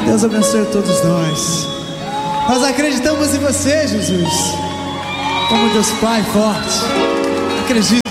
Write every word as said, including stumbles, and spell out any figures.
Deus abençoe a todos nós. Nós acreditamos em você, Jesus, como Deus Pai forte. Acredito.